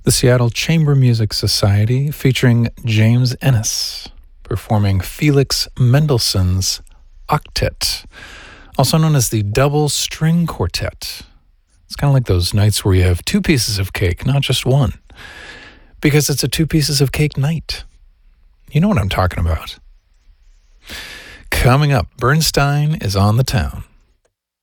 The Seattle Chamber Music Society featuring James Ennis performing Felix Mendelssohn's Octet, also known as the Double String Quartet. It's kind of like those nights where you have two pieces of cake, not just one, because it's a two pieces of cake night. You know what I'm talking about. Coming up, Bernstein is on the town.